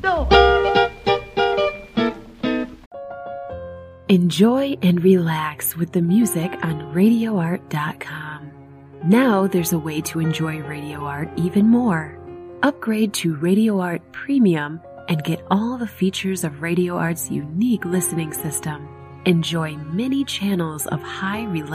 Enjoy and relax with the music on RadioArt.com. Now there's a way to enjoy Radio Art even more. Upgrade to Radio Art Premium and get all the features of Radio Art's unique listening system. Enjoy many channels of high reliability